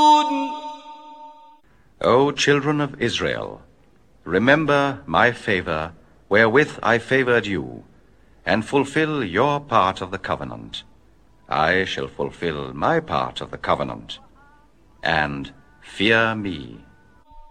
O children of Israel, remember my favor wherewith I favored you, and fulfill your part of the covenant. I shall fulfill my part of the covenant, and fear me.